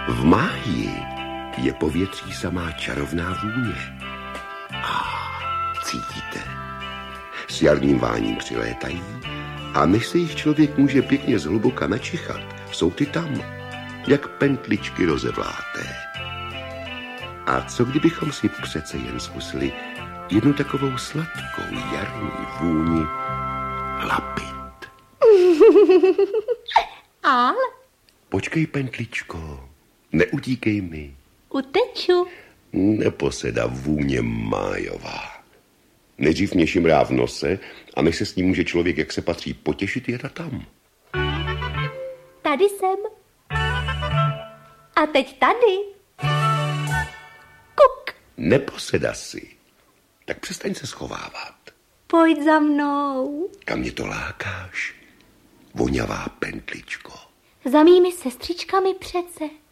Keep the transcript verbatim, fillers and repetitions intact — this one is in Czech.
V máji je povětří samá čarovná vůně. A cítíte? S jarním váním přilétají a než se jich člověk může pěkně zhluboka načichat, jsou ty tam, jak pentličky rozevláté. A co kdybychom si přece jen zkusili jednu takovou sladkou jarní vůni lapit? Ale? Počkej, pentličko, neutíkej mi. Uteču. Neposeda vůně májová. Nejdřív mě šimrá v nose a než se s ní může člověk, jak se patří, potěšit, je ta tam. Tady jsem. A teď tady. Kuk. Neposeda si. Tak přestaň se schovávat. Pojď za mnou. Kam mě to lákáš? Voňavá pentličko. Za mými sestřičkami přece.